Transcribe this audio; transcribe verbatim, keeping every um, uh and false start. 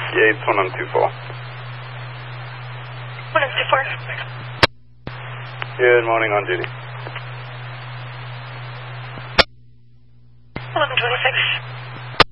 Yates one one two four. one one two four. Good morning, on duty. eleven twenty-six.